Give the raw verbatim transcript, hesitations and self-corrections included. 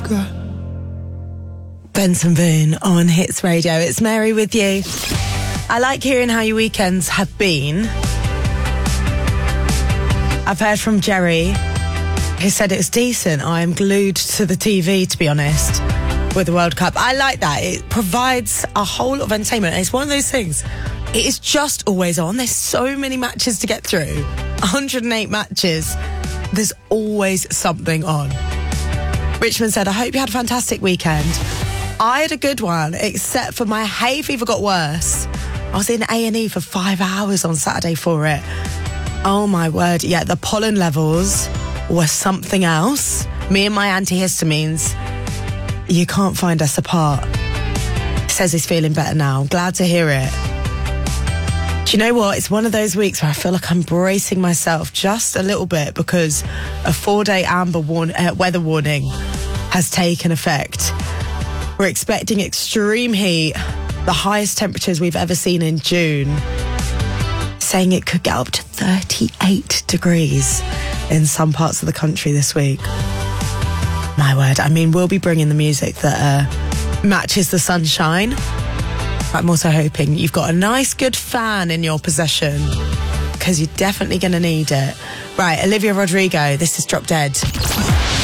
Benson Boone on Hits Radio. It's Mary with you. I like hearing how your weekends have been. I've heard from Jerry, who said it was decent. I am glued to the T V, to be honest, with the World Cup. I like that. It provides a whole lot of entertainment. It's one of those things. It is just always on. There's so many matches to get through. one hundred eight matches. There's always something on. Richmond said, I hope you had a fantastic weekend. I had a good one, except for my hay fever got worse. I was in A and E for five hours on Saturday for it. Oh my word. Yeah, the pollen levels were something else. Me and my antihistamines, you can't find us apart. Says he's feeling better now. Glad to hear it. Do you know what? It's one of those weeks where I feel like I'm bracing myself just a little bit because a four-day amber warn- uh, weather warning has taken effect. We're expecting extreme heat, the highest temperatures we've ever seen in June, saying it could get up to thirty-eight degrees in some parts of the country this week. My word. I mean, we'll be bringing the music that uh, matches the sunshine. I'm also hoping you've got a nice, good fan in your possession, because you're definitely going to need it. Right, Olivia Rodrigo, this is Drop Dead.